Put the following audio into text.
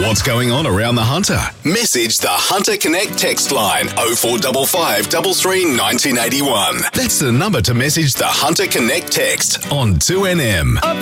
What's going on around the Hunter? Message the Hunter Connect text line 0455 33 1981. That's the number to message the Hunter Connect text on 2NM.